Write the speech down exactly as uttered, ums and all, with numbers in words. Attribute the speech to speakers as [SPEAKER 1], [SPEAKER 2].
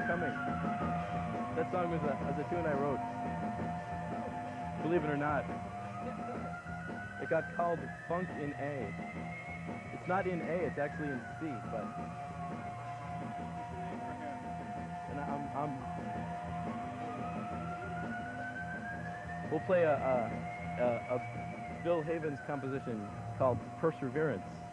[SPEAKER 1] Coming. That song was a, was a tune I wrote. Believe it or not. It got called Funk in A. It's not in A, it's actually in C, but... And I'm... I'm we'll play a, a, a, a Bill Havens composition called Perseverance.